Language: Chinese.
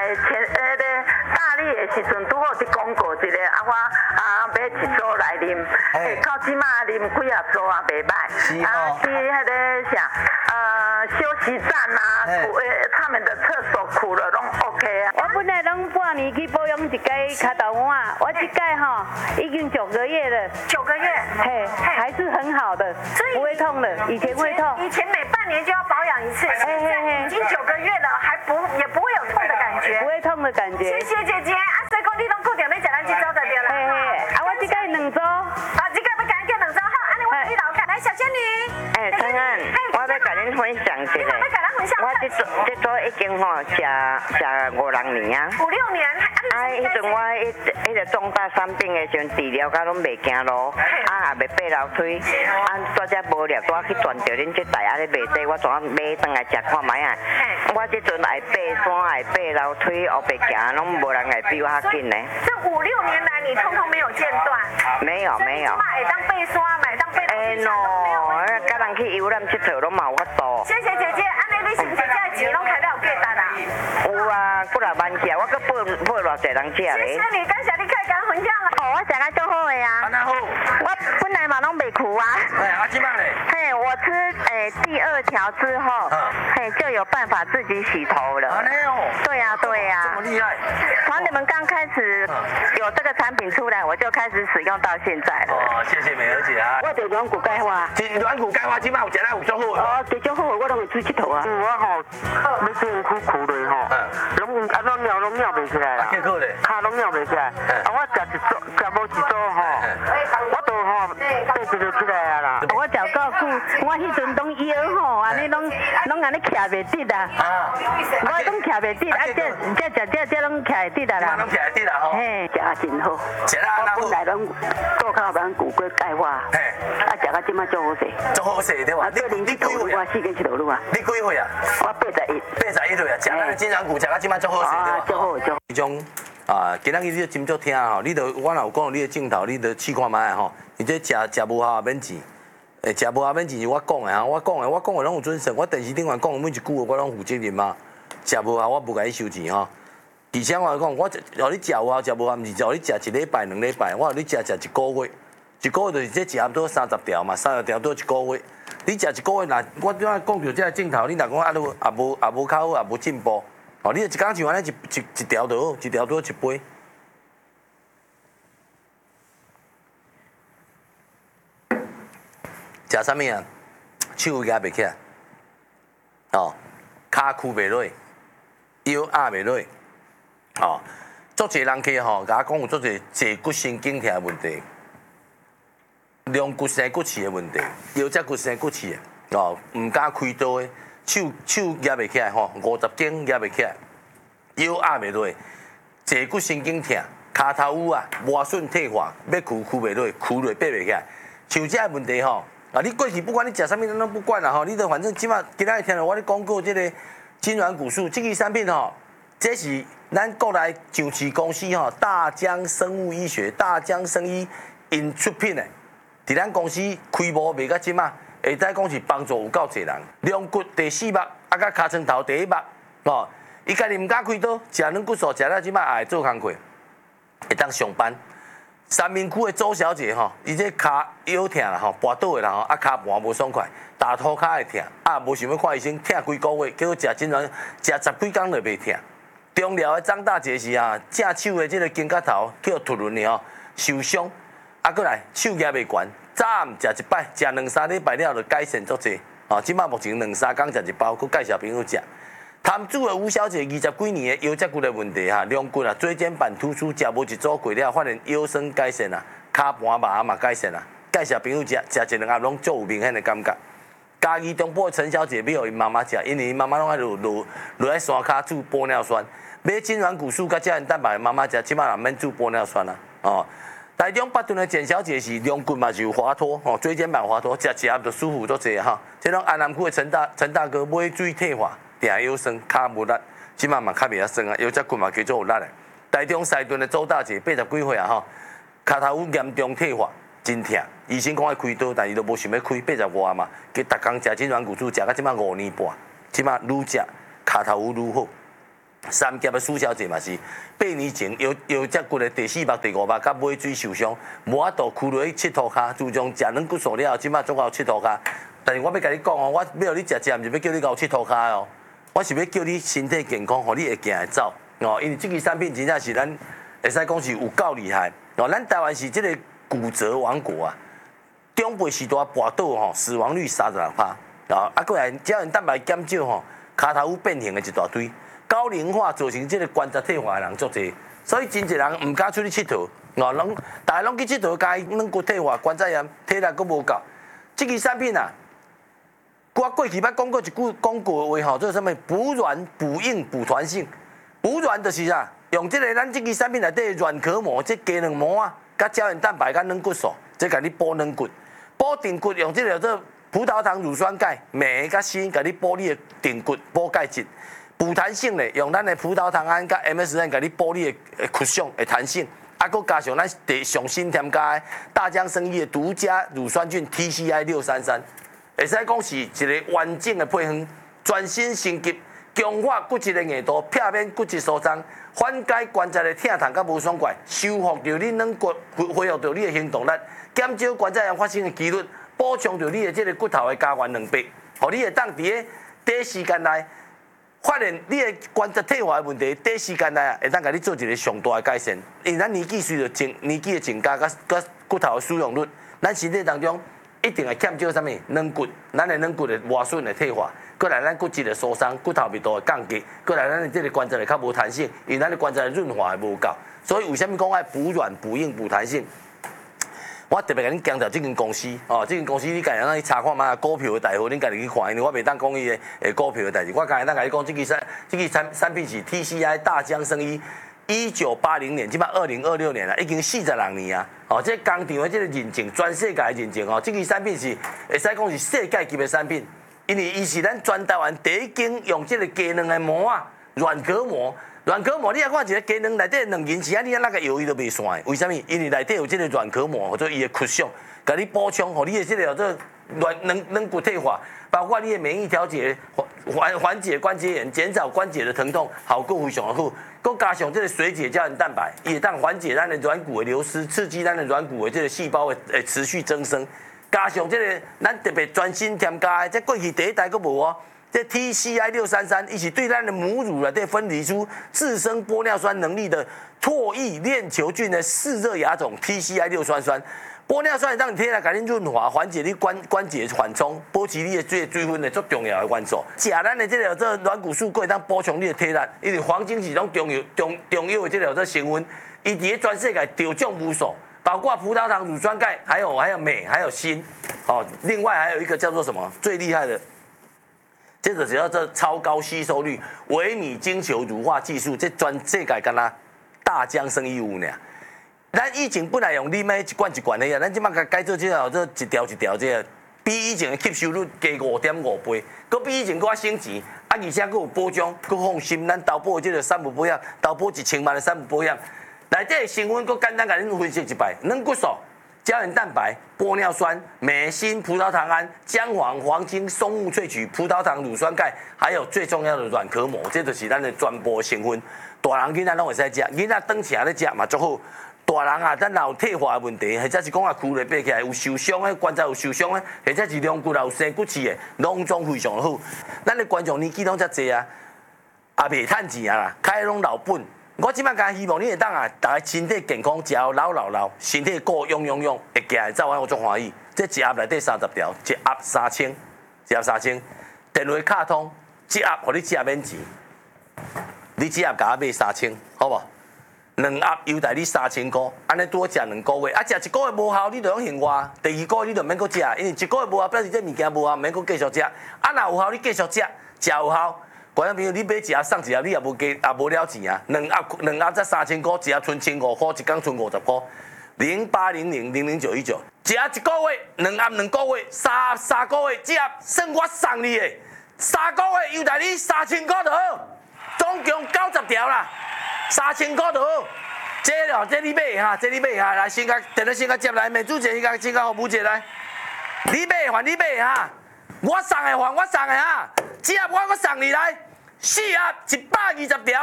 大力的时阵，拄好伫广告一个，我买一组来啉，到即马啉几啊组啊，袂歹。 是哦。 去迄个啥，休息站啊，他们的厕所苦了拢 OK 啊。 我本来拢半年去保养一届卡头碗，我这届哈已经9个月了。 9个月， 嘿，还是很好的，不会痛了。以前会痛， 以前每半年就要保养一次，现在已经9个月了，也不会有痛的感觉， 不会痛的感觉。 谢谢姐姐，所以讲你拢固定要食咱这组就对了。 我这届2组， 这个要赶紧2组好，安尼我你老看来小仙女。 陈安，我要甲恁分享一下。我这组已经食5、6年啊。 5、6年。 迄阵我迄个重大伤病的时阵治疗，甲拢袂行路，也袂爬楼梯，煞只无聊，煞去转到恁这台啊咧卖这，我怎啊买转来食看卖啊？我这阵爱爬山，爱爬楼梯，后白行，拢无人会比我较紧呢。 这5、6年来，你通通没有间断。 没有。 买当爬山，买当爬楼梯， 甲人去游览佚佗拢嘛有法度。 谢谢姐姐，安尼你是不是这钱拢开了有价值啊？ 有啊，几若万只，我搁配偌济人食咧。 谢谢你，感谢你开讲分享啊。 我食甲足好的啊。 安那好？ 我本来嘛拢袂苦啊。 即摆咧？ 我吃第2条之后，就有办法自己洗头了。 安尼哦。 对呀。 这么厉害。 从你们刚开始有这个产品出来，我就开始使用到现在了。 哦，谢谢美娥姐啊。 我就软骨钙化。 软骨钙化即摆有食来有足好。 哦，这足好，我拢会出佚佗啊。我吼，要真苦咧吼，拢拢尿袂起来啦。 结果咧？ 骹拢尿袂起来。我食无一组吼，我都吼爬一个起来啊啦。我脚够久，我迄阵拢腰吼，安尼拢安尼徛袂直啊。我拢徛袂直，这拢徛会直啊啦。 拢徛会直啦吼。 嘿，食啊真好。 食啊安那好。 本来拢顾靠软骨钙钙化，食到即马足好势。足好势对哇？你几岁啊？我4个7路啊。你几岁啊？我81。81岁啊，食咱金软骨食到即马足好势对哇？足好。 迄种今仔日你真足听吼，我若有讲到你的镜头，你着试看卖吼。你这食无效免钱，食无效免钱是我讲的哈，我讲的拢有准绳，我电视顶面讲的每一句话我拢负责任嘛。食无效我无甲你收钱吼。而且我讲，我互你食有效，食无效，毋是互你食1礼拜、2礼拜，我互你食1个月，1个月就是这食差不多30条嘛，30条多1个月。你食1个月，若我拄仔讲到这个镜头，你若讲也无较好，也无进步，哦，你一工像安尼一条就好，1条多1杯。食啥物啊？手压袂起来，哦，骹屈袂落，腰压袂落。哦，足侪人去吼，甲我讲有足侪坐骨神经痛的问题，两骨生骨刺的问题，腰脊骨生骨刺的，哦，唔敢开刀的，手压袂起来吼，50斤压袂起来，腰压袂落，坐骨神经痛，骹头有啊，磨损退化，要屈袂落，屈落爬袂起来，像这问题吼，你过去不管你食啥物，咱拢不管啦吼，你都反正即马今仔日听到我咧广告这个金软骨素这个产品吼，这是。咱国内上市公司吼，大江生物医学、大江生医因出品的，伫咱公司规模卖到即马，会使讲是帮助有够侪人。两骨第4目，啊，甲尻川头第1目，哦，伊家己毋敢开刀，食软骨素食了即马也会做工课，会当上班。三明区的周小姐吼，伊这骹腰疼啦吼，跋倒的啦吼，啊骹盘无爽快，大涂骹会疼，啊无想要看医生，疼几个月，结果食真软，食10几工就袂疼。中寮的张大姐是啊，正手的这个肩胛头叫突轮的吼，受伤，啊，过来手压袂悬，早暗食1摆，食2、3礼拜了就改善足济。哦，即马目前2、3工食1包，佮介绍朋友食。潭子的吴小姐20几年的腰脊骨的问题哈，两骨啊椎间盘突出，食无一组过了，发现腰酸改善啦，骹盘麻嘛改善啦。介绍朋友食1、2盒拢足有明显的感觉。嘉义中部的陈小姐要互因妈妈食，因为因妈妈拢爱落在山骹煮玻尿酸。买金软骨素甲胶原蛋白，妈妈食，即马也免煮玻尿酸啦。哦，台中北屯的简小姐是两骨嘛是有滑脱，哦，椎间盘滑脱，食一盒就舒服足济哈。即种安南区的陈大哥尾椎退化，定腰酸，骹无力，即马嘛较袂晓酸啊，腰脊骨嘛叫做有力的。台中西屯的周大姐80几岁啊吼，骹头有严重退化，真疼。医生讲要开刀，但伊都无想要开，85嘛，佮逐工食金软骨素，食到即马5年半，即马愈食骹头有愈好。 三甲的苏小姐嘛是8年前腰脊骨的第4目、第5目，甲尾椎受伤，无法度跍落去佚佗骹，自从食软骨素了后，即摆总有佚佗骹。但是我要甲你讲哦，我要你食，毋是要叫你搞佚佗骹哦，我是要叫你身体健康，互你会行会走哦。因为这支产品真正是咱会使讲是有够厉害哦。咱台湾是这个骨折王国啊，中辈时代跋倒吼，死亡率36%啊，过来胶原蛋白减少吼，骹头变形的一大堆。高龄化造成这个关节退化的人足侪，所以真侪人唔敢出去佚佗，哦，大家拢去佚佗，甲伊软骨退化、关节炎、体力佫无够。这支产品啊，我过去捌讲过一句讲过的话吼，做啥物？补软、补硬、补弹性。补软就是啥？用这个咱这支产品内底软壳膜，这鸡卵膜啊，甲胶原蛋白、甲软骨素，这甲你补软骨、补髌骨，用这个叫做葡萄糖乳酸钙、镁甲锌，甲你补你的髌骨、补钙质。补弹性咧，用咱的葡萄糖胺甲 MSM 甲你补你的曲项的弹性，佫加上咱上新添加的大江生医的独家乳酸菌 TCI 633，会使讲是一个完整的配方，全身升级，强化骨质的硬度，避免骨质疏松，缓解关节的疼痛甲无爽快，修复着你软骨，恢复着你的行动力，减少关节炎发生的几率，补充着你的这个骨头的加原2倍，互你会当伫个短时间内。发现你的关节退化的问题，短时间内啊，会当甲你做一个上大的改善。因为咱年纪随着年纪的增加，甲骨头的使用率，咱身体当中一定会欠少啥物软骨，咱的软骨的磨损的退化，过来咱骨质的疏松，骨头密度的降低，过来咱的这个关节会较无弹性，因为咱的关节的润滑无够。所以为什么讲爱补软、补硬、补弹性？我特别甲恁强调这间公司哦，这间公司你家己去查看嘛，股票的大户恁家己去看，因为我袂当讲伊的股票的代志，我家己当甲你讲，这支产品是 TCI 大江生医，1980年，即摆2026年啦，已经46年啊！哦，这工厂的这个认证，全世界的认证哦，这支产品是会使讲是世界级的产品，因为伊是咱全台湾第一间用这个鸡卵的膜啊，软壳膜。软壳膜，你来看一个鸡卵内底2银钱，你那个摇伊都袂散的。为什么？因为内底有这个软壳膜，或者伊的曲项，甲你补充，互你的这个叫做软骨退化，包括你的免疫调节，缓解关节炎，减少关节的疼痛，效果非常的好。佮加上这个水解胶原蛋白，伊会当缓解咱的软骨的流失，刺激咱的软骨的这个细胞的持续增生。加上这个咱特别专心添加的，这过去第一代佮无哦。这 TCI 633，一起对咱的母乳内底分离出自生玻尿酸能力的唾液链球菌的嗜热亚种 TCI 633，玻尿酸会当体内甲你润滑，缓解你关节缓冲，保持你的这个水分的最重要的元素。食咱的这个这软骨素会当补充你的体力，因为黄金是种重要的这个这成分，伊伫咧全世界得奖无数，包括葡萄糖乳酸钙，还有镁，还有锌，哦，另外还有一个叫做什么最厉害的。这个叫做超高吸收率微米晶球乳化技术，这全世界敢若大江生医有呢。咱以前本来用你买一罐一罐的呀，咱即马改做这个做一条一条这个，比以前的吸收率加5.5倍，佮比以前佮省钱，而且佮有保障，佮放心。咱投保的这个3不保险，投保1000万的3不保险，内底的成分佮简单甲恁分析一摆，软骨素。胶原蛋白、玻尿酸、镁、锌、葡萄糖胺、姜黄、黄金、松木萃取、葡萄糖乳酸钙，还有最重要的软壳膜，这就是咱的全部成分。大人囡仔拢会使食，囡仔长起来咧食嘛足好。大人啊，咱若有退化的问题，或者是讲啊躯咧爬起来有受伤的关节有受伤的，或者是软骨有生骨刺的，拢总非常好。咱的观众年纪拢遮济啊，也袂趁钱啊啦，开拢老本。我即摆讲希望你会当啊，大家身体健康，食老，身体够勇，会行会走，我足欢喜。这一盒内底30条，一盒3000，一盒3000，电话卡通，一盒互你食免钱，你一盒甲我买3000，好无？2盒优待你3000块，安尼拄好食2个月，啊食1个月无效，你就用现我，第2个月你就免搁食，因为1个月无效，表示这物件无效，免搁继续食。啊若有效，你继续食，食有效。观众朋友，你买一盒送一盒，你也无加，也无了钱啊！2盒才3000块，一盒剩1500块，一工剩50块。0800000919，一盒1个月，2盒2个月，3个月，这盒算我送你的，3个月优待你3000块就好，总共90条啦，3000块就好。这你买哈，这你买哈，来先甲电话先甲接来，美主姐先甲服务姐来，你买还你买哈，我送的还我送的哈，这盒我送你来。4盒120条，